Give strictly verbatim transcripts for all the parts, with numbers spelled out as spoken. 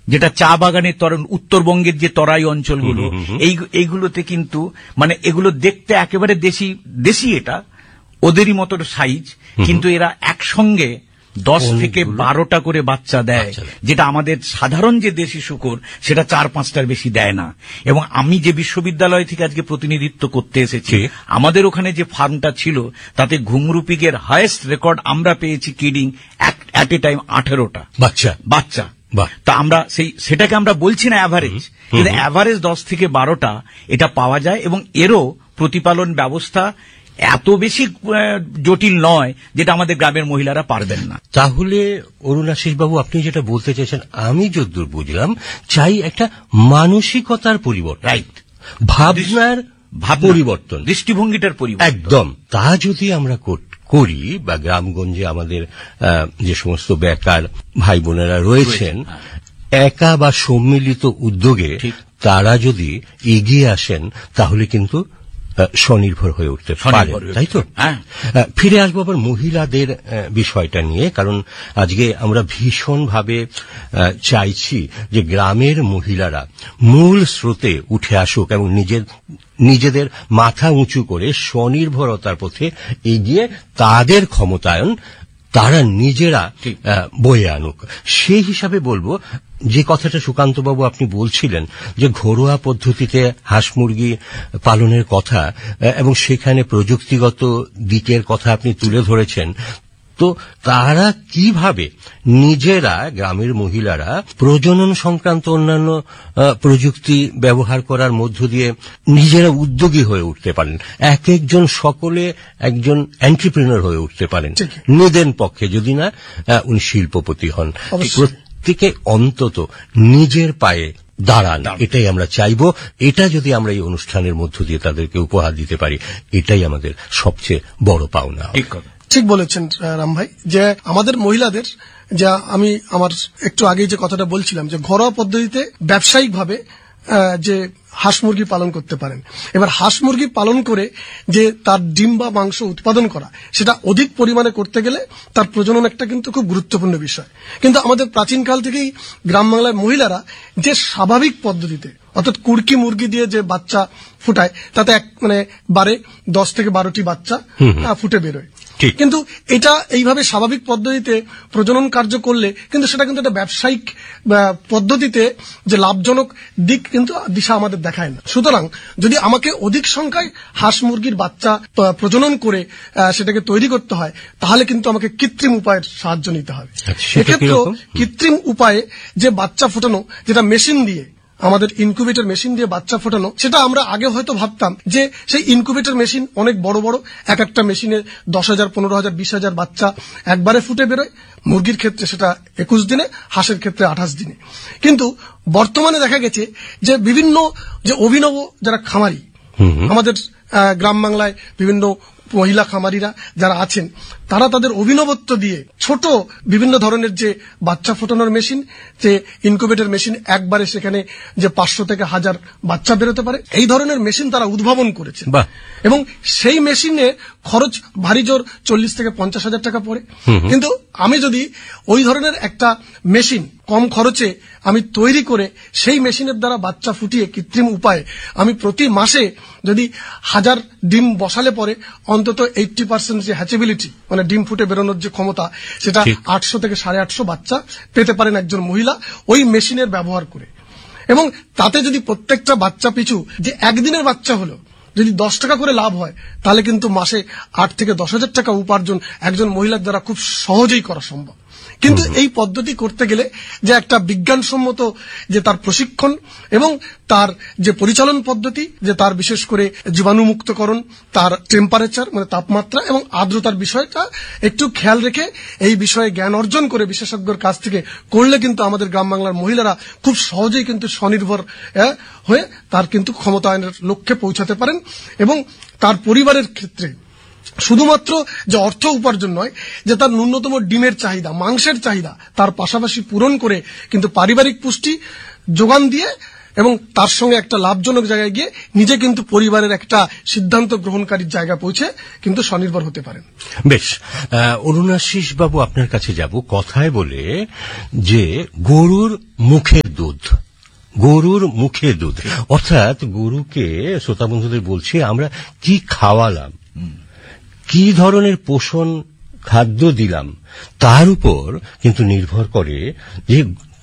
যেটা চা বাগানের তরণ, উত্তরবঙ্গের যে তরাই অঞ্চলগুলো, এই এইগুলোতে কিন্তু মানে এগুলো দেখতে একেবারে দেশি দেশি, এটা ওদেরই মতো সাইজ, কিন্তু এরা একসঙ্গে দশ থেকে বারোটা করে বাচ্চা দেয়, যেটা আমাদের সাধারণ যে দেশি শূকর সেটা চার পাঁচটার বেশি দেয় না। এবং আমি যে বিশ্ববিদ্যালয় থেকে আজকে প্রতিনিধিত্ব করতে এসেছি, আমাদের ওখানে যে ফার্মটা ছিল তাতে ঘুঙরু পিগের হাইয়েস্ট রেকর্ড আমরা পেয়েছি কিডিং অ্যাট এ টাইম আঠেরোটা বাচ্চা বাচ্চা তা আমরা সেই সেটাকে আমরা বলছি না অ্যাভারেজ, কিন্তু অ্যাভারেজ দশ থেকে বারোটা এটা পাওয়া যায়। এবং এরও প্রতিপালন ব্যবস্থা এত বেশি জটিল নয় যেটা আমাদের গ্রামের মহিলারা পারবেন না। তাহলে অরুণাশিস বাবু, আপনি যেটা বলতে চাইছেন, আমি যতদূর বুঝলাম, চাই একটা মানসিকতার পরিবর্তন, রাইট, ভাবনার পরিবর্তন, দৃষ্টিভঙ্গিটার পরিবর্তন, একদম। তা যদি আমরা করি, বা গ্রামগঞ্জে আমাদের যে সমস্ত বেকার ভাই বোনেরা রয়েছেন, একা বা সম্মিলিত উদ্যোগে তারা যদি এগিয়ে আসেন, তাহলে কিন্তু স্বনির্ভর হয়ে উঠতে পারে, তাই তো? ফিরে আসবো আবার মহিলাদের বিষয়টা নিয়ে, কারণ আজকে আমরা ভীষণভাবে চাইছি যে গ্রামের মহিলারা মূল স্রোতে উঠে আসুক এবং নিজের নিজেদের মাথা উঁচু করে স্বনির্ভরতার পথে এগিয়ে তাদের ক্ষমতায়ন তারা নিজেরা বয়ে আনুক। সেই হিসাবে বলবো, যে কথাটা সুকান্তবাবু আপনি বলছিলেন যে ঘরোয়া পদ্ধতিতে হাঁস মুরগি পালনের কথা এবং সেখানে প্রযুক্তিগত দিকের কথা আপনি তুলে ধরেছেন, তো তারা কিভাবে নিজেরা, গ্রামের মহিলারা প্রজনন সংক্রান্ত অন্যান্য প্রযুক্তি ব্যবহার করার মধ্য দিয়ে নিজেরা উদ্যোগী হয়ে উঠতে পারেন, এক একজন সকলে একজন এন্ট্রিপ্রেনার হয়ে উঠতে পারেন নিজের পক্ষে, যদি না উনি শিল্পপতি হন, প্রত্যেকে অন্তত নিজের পায়ে দাঁড়ান, এটাই আমরা চাইব। এটা যদি আমরা এই অনুষ্ঠানের মধ্য দিয়ে তাদেরকে উপহার দিতে পারি, এটাই আমাদের সবচেয়ে বড় পাওনা। ঠিক বলেছেন রাম ভাই, যে আমাদের মহিলাদের, যা আমি আমার একটু আগেই যে কথাটা বলছিলাম, যে ঘরোয়া পদ্ধতিতে ব্যবসায়িকভাবে যে হাঁস মুরগি পালন করতে পারেন। এবার হাঁস মুরগি পালন করে যে তার ডিম বা মাংস উৎপাদন করা, সেটা অধিক পরিমাণে করতে গেলে তার প্রজনন একটা কিন্তু খুব গুরুত্বপূর্ণ বিষয়। কিন্তু আমাদের প্রাচীনকাল থেকেই গ্রাম বাংলার মহিলারা যে স্বাভাবিক পদ্ধতিতে, অর্থাৎ কুড়কি মুরগি দিয়ে যে বাচ্চা ফুটায়, তাতে এক মানে বারে দশ থেকে বারোটি বাচ্চা ফুটে বেরোয়। কিন্তু এটা এইভাবে স্বাভাবিক পদ্ধতিতে প্রজনন কার্য করলে কিন্তু সেটা কিন্তু একটা ব্যবসায়িক পদ্ধতিতে যে লাভজনক দিক কিন্তু দিশা আমাদের দেখায় না। সুতরাং যদি আমাকে অধিক সংখ্যায় হাঁস মুরগির বাচ্চা প্রজনন করে সেটাকে তৈরি করতে হয়, তাহলে কিন্তু আমাকে কৃত্রিম উপায়ের সাহায্য নিতে হবে। সেক্ষেত্রেও কৃত্রিম উপায়ে যে বাচ্চা ফোটানো, যেটা মেশিন দিয়ে, আমাদের ইনকিউবেটর মেশিন দিয়ে বাচ্চা ফোটানো, সেটা আমরা আগে হয়তো ভাবতাম যে সেই ইনকিউবেটর মেশিন অনেক বড় বড়, এক একটা মেশিনে দশ হাজার পনেরো হাজার বিশ হাজার বাচ্চা একবারে ফুটে বেরোয়। মুরগির ক্ষেত্রে সেটা একুশ দিনে, হাঁসের ক্ষেত্রে আঠাশ দিনে। কিন্তু বর্তমানে দেখা গেছে যে বিভিন্ন যে অভিনব যারা খামারি, আমাদের গ্রাম বাংলায় বিভিন্ন মহিলা খামারিরা যারা আছেন, তারা তাদের অভিনবত্ব দিয়ে ছোট বিভিন্ন ধরনের যে বাচ্চা ফোটানোর মেশিন, যে ইনকিউবেটর মেশিন, একবারে সেখানে যে পাঁচশো থেকে হাজার বাচ্চা বেরোতে পারে, এই ধরনের মেশিন তারা উদ্ভাবন করেছেন। এবং সেই মেশিনে খরচ ভারী জোর চল্লিশ থেকে পঞ্চাশ হাজার টাকা পড়ে। কিন্তু আমি যদি ওই ধরনের একটা মেশিন কম খরচে আমি তৈরি করে সেই মেশিনের দ্বারা বাচ্চা ফুটিয়ে কৃত্রিম উপায়ে আমি প্রতি মাসে যদি হাজার ডিম বসালে পরে অন্তত এইটটি পার্সেন্ট যে হ্যাচেবিলিটি, মানে ডিম ফুটে বেরোনোর যে ক্ষমতা, সেটা আটশো থেকে সাড়ে আটশো বাচ্চা পেতে পারেন একজন মহিলা ওই মেশিনের ব্যবহার করে। এবং তাতে যদি প্রত্যেকটা বাচ্চা পিছু যে একদিনের বাচ্চা হলো যদি দশ টাকা করে লাভ হয়, তাহলে কিন্তু মাসে আট থেকে দশ হাজার টাকা উপার্জন একজন মহিলার দ্বারা খুব সহজেই করা সম্ভব। কিন্তু এই পদ্ধতি করতে গেলে যে একটা বিজ্ঞানসম্মত যে তার প্রশিক্ষণ এবং তার যে পরিচালন পদ্ধতি, যে তার বিশেষ করে জীবাণুমুক্তকরণ, তার টেম্পারেচার মানে তাপমাত্রা এবং আর্দ্রতার বিষয়টা একটু খেয়াল রেখে এই বিষয়ে জ্ঞান অর্জন করে বিশেষজ্ঞর কাছ থেকে করলে কিন্তু আমাদের গ্রাম বাংলার মহিলারা খুব সহজেই কিন্তু স্বনির্ভর হয়ে তার কিন্তু ক্ষমতায়নের লক্ষ্যে পৌঁছাতে পারেন। এবং তার পরিবারের ক্ষেত্রে শুধুমাত্র যে অর্থ উপার্জন নয়, যে তার ন্যূনতম ডিমের চাহিদা, মাংসের চাহিদা তার পাশাপাশি পূরণ করে কিন্তু পারিবারিক পুষ্টি যোগান দিয়ে এবং তার সঙ্গে একটা লাভজনক জায়গায় গিয়ে নিজে কিন্তু পরিবারের একটা সিদ্ধান্ত গ্রহণকারীর জায়গা পৌঁছে কিন্তু স্বনির্ভর হতে পারেন। বেশ, অরুণাশিস বাবু আপনার কাছে যাব কথায় বলে যে গরুর মুখের দুধ, গরুর মুখের দুধ অর্থাৎ গরুকে, শ্রোতা বন্ধুদের বলছি, আমরা কি খাওয়ালাম, কি ধরনের পোষণ খাদ্য দিলাম, তার উপর কিন্তু নির্ভর করে যে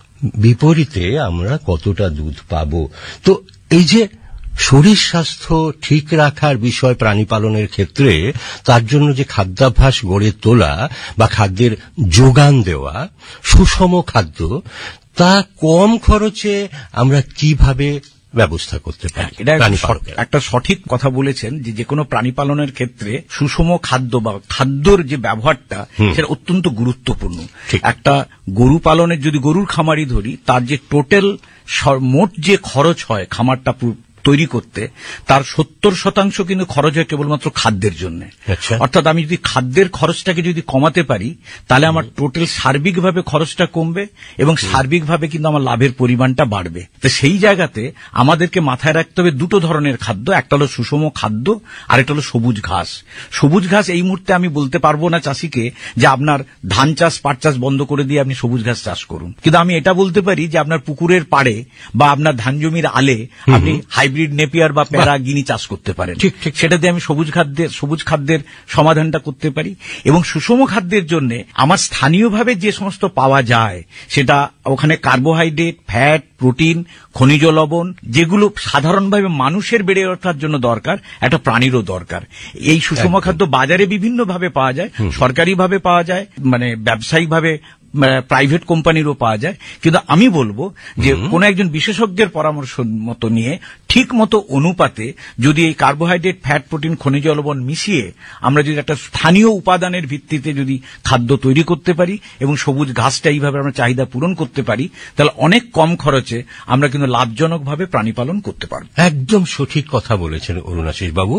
বিপরীতে আমরা কতটা দুধ পাব। তো এই যে শরীর স্বাস্থ্য ঠিক রাখার বিষয় প্রাণী পালনের ক্ষেত্রে, তার জন্য যে খাদ্যাভ্যাস গড়ে তোলা বা খাদ্যের যোগান দেওয়া, সুষম খাদ্য, তা কম খরচে আমরা কিভাবে ব্যবস্থা করতে পারি? এটা একটা সঠিক কথা বলেছেন যে যে কোনো প্রাণী পালনের ক্ষেত্রে সুষম খাদ্য বা খাদ্যর যে ব্যবহারটা সেটা অত্যন্ত গুরুত্বপূর্ণ। একটা গরু পালনের, যদি গরুর খামারই ধরি, তার যে টোটাল মোট যে খরচ হয় খামারটা তৈরি করতে, তার সত্তর শতাংশ কিন্তু খরচ হয় কেবলমাত্র খাদ্যের জন্য। অর্থাৎ আমি যদি খাদ্যের খরচটাকে যদি কমাতে পারি, তাহলে আমার টোটাল সার্বিকভাবে খরচটা কমবে এবং সার্বিকভাবে কিন্তু আমার লাভের পরিমাণটা বাড়বে। তো সেই জায়গাতে আমাদেরকে মাথায় রাখতে হবে দুটো ধরনের খাদ্য, একটা হলো সুষম খাদ্য আর একটা হলো সবুজ ঘাস। সবুজ ঘাস এই মুহূর্তে আমি বলতে পারবো না চাষিকে যে আপনার ধান চাষ পাট চাষ বন্ধ করে দিয়ে আপনি সবুজ ঘাস চাষ করুন, কিন্তু আমি এটা বলতে পারি যে আপনার পুকুরের পাড়ে বা আপনার ধান জমির আলে আপনি হাইব্রিড নেপিয়ার বা প্যারা গিনি চাষ করতে পারেন। সেটা দিয়ে আমি সবুজ খাদ্যের সবুজ খাদ্যের সমাধানটা করতে পারি। এবং সুষম খাদ্যের জন্য আমার স্থানীয়ভাবে যে সমস্ত পাওয়া যায়, সেটা ওখানে কার্বোহাইড্রেট, ফ্যাট, প্রোটিন, খনিজ লবণ, যেগুলো সাধারণভাবে মানুষের বেড়ে ওঠার জন্য দরকার, একটা প্রাণীরও দরকার। এই সুষম খাদ্য বাজারে বিভিন্নভাবে পাওয়া যায়, সরকারিভাবে পাওয়া যায়, মানে ব্যবসায়িকভাবে প্রাইভেট কোম্পানিরও পাওয়া যায়। কিন্তু আমি বলবো যে কোন একজন বিশেষজ্ঞের পরামর্শ মতো নিয়ে ঠিক মতো অনুপাতে যদি এই কার্বোহাইড্রেট, ফ্যাট, প্রোটিন, খনিজ লবণ মিশিয়ে আমরা যদি একটা স্থানীয় উপাদানের ভিত্তিতে যদি খাদ্য তৈরি করতে পারি এবং সবুজ ঘাসটা এইভাবে আমরা চাহিদা পূরণ করতে পারি, তাহলে অনেক কম খরচে আমরা কিন্তু লাভজনকভাবে প্রাণী পালন করতে পারব। একদম সঠিক কথা বলেছেন অরুণাশিস বাবু।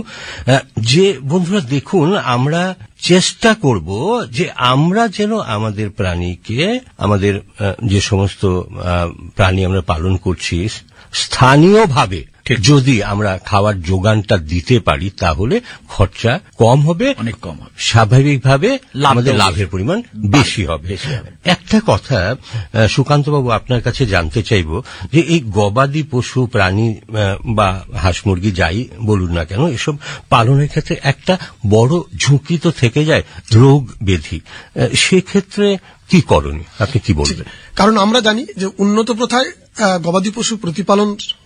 যে বন্ধুরা দেখুন, আমরা চেষ্টা করব যে আমরা যেন আমাদের প্রাণীকে, আমাদের যে সমস্ত প্রাণী আমরা পালন করছি, স্থানীয়ভাবে যদি আমরা খাওয়ার যোগানটা দিতে পারি, তাহলে খরচা কম হবে, অনেক কম হবে, স্বাভাবিকভাবে আমাদের লাভের পরিমাণ বেশি হবে। একটা কথা সুকান্ত বাবু আপনার কাছে জানতে চাইব যে এই গবাদি পশু প্রাণী বা হাঁস মুরগি যাই বলুন না কেন, এসব পালনের ক্ষেত্রে একটা বড় ঝুঁকি তো থেকে যায়, রোগ ব্যাধি। সেক্ষেত্রে কি করণীয়, আপনি কি বলবেন? কারণ আমরা জানি যে উন্নত প্রথায় গবাদি পশু প্রতিপালন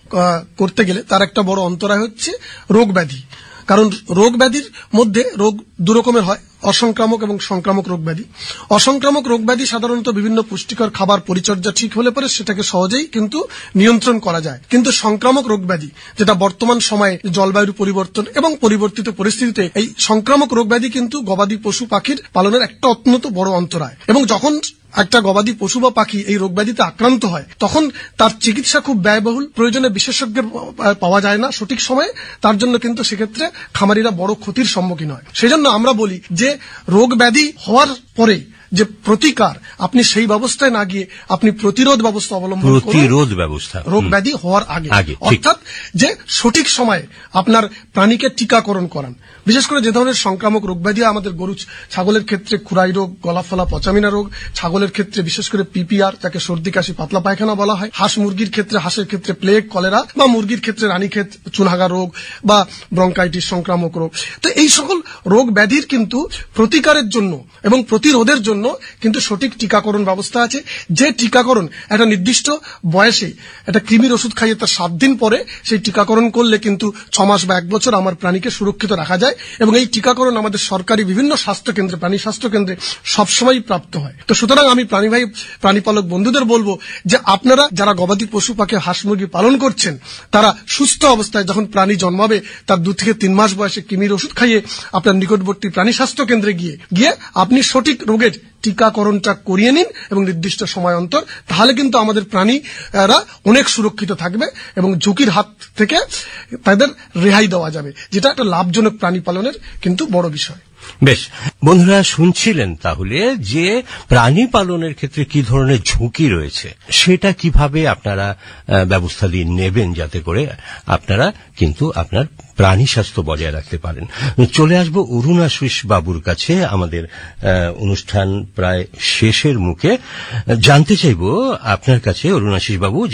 করতে গেলে তার একটা বড় অন্তরায় হচ্ছে রোগ ব্যাধি। কারণ রোগ ব্যাধির মধ্যে রোগ দু রকমের হয়, অসংক্রামক এবং সংক্রামক রোগ ব্যাধি। অসংক্রামক রোগ ব্যাধি সাধারণত বিভিন্ন পুষ্টিকর খাবার পরিচর্যা ঠিক হলে পরে সেটাকে সহজেই কিন্তু নিয়ন্ত্রণ করা যায়। কিন্তু সংক্রামক রোগ ব্যাধি, যেটা বর্তমান সময়ে জলবায়ুর পরিবর্তন এবং পরিবর্তিত পরিস্থিতিতে, এই সংক্রামক রোগ ব্যাধি কিন্তু গবাদি পশু পাখির পালনের একটা অত্যন্ত বড় অন্তরায়। এবং যখন একটা গবাদি পশু বা পাখি এই রোগ ব্যাধিতে আক্রান্ত হয়, তখন তার চিকিৎসা খুব ব্যয়বহুল, প্রয়োজনে বিশেষজ্ঞের পাওয়া যায় না সঠিক সময়ে। তার জন্য কিন্তু সেক্ষেত্রে খামারিরা বড় ক্ষতির সম্মুখীন হয়। সেজন্য আমরা বলি যে রোগ ব্যাধি হওয়ার পরে যে প্রতিকার, আপনি সেই ব্যবস্থায় না গিয়ে আপনি প্রতিরোধ ব্যবস্থা অবলম্বন করুন, প্রতিরোধ ব্যবস্থা রোগ ব্যাধি হওয়ার আগে, অর্থাৎ যে সঠিক সময়ে আপনার প্রাণীকে টিকাকরণ করান। বিশেষ করে যে ধরনের সংক্রামক রোগ ব্যাধি আমাদের গরু ছাগলের ক্ষেত্রে খুরাই রোগ, গলাফলা, পচামিনা রোগ, ছাগলের ক্ষেত্রে বিশেষ করে পিপিআর, যাকে সর্দি কাশি পাতলা পায়খানা বলা হয়, হাঁস মুরগির ক্ষেত্রে হাঁসের ক্ষেত্রে প্লেগ, কলেরা, বা মুরগির ক্ষেত্রে রানীক্ষেত চুনহাগা রোগ বা ব্রঙ্কাইটিস সংক্রামক রোগ। তো এই সকল রোগ ব্যাধির কিন্তু প্রতিকারের জন্য এবং প্রতিরোধের জন্য কিন্তু সঠিক টিকাকরণ ব্যবস্থা আছে। যে টিকাকরণ একটা নির্দিষ্ট বয়সে একটা কৃমির ওষুধ খাইয়ে তার সাত দিন পরে সেই টিকাকরণ করলে কিন্তু ছ মাস বা এক বছর আমার প্রাণীকে সুরক্ষিত রাখা যায়। এবং এই টিকাকরণ আমাদের সরকারি বিভিন্ন স্বাস্থ্য কেন্দ্রে, প্রাণী স্বাস্থ্য কেন্দ্রে সবসময় প্রাপ্ত হয়। তো সুতরাং আমি প্রাণীভাই প্রাণীপালক বন্ধুদের বলবো যে আপনারা যারা গবাদি পশু পাখি, হাঁস মুরগি পালন করছেন, তারা সুস্থ অবস্থায় যখন প্রাণী জন্মাবে তার দু থেকে তিন মাস বয়সে কৃমির ওষুধ খাইয়ে আপনার নিকটবর্তী প্রাণী স্বাস্থ্য কেন্দ্রে গিয়ে গিয়ে আপনি সঠিক রোগের টিকাকরণটা করিয়ে নিন এবং নির্দিষ্ট সময় অন্তর, তাহলে কিন্তু আমাদের প্রাণীরা অনেক সুরক্ষিত থাকবে এবং ঝুঁকির হাত থেকে তাদের রেহাই দেওয়া যাবে, যেটা একটা লাভজনক প্রাণী পালনের কিন্তু বড় বিষয়। বেশ, বন্ধুরা শুনছিলেন তাহলে যে প্রাণী পালনের ক্ষেত্রে কি ধরনের ঝুঁকি রয়েছে, সেটা কিভাবে আপনারা ব্যবস্থা দিয়ে নেবেন যাতে করে আপনারা কিন্তু আপনার প্রাণী স্বাস্থ্য বজায় রাখতে পারেন। চলে আসবো অরুণাশিস বাবুর কাছে। আমাদের অনুষ্ঠান প্রায় শেষের মুখে। জানতে চাইব আপনার কাছে অরুণাশিস বাবু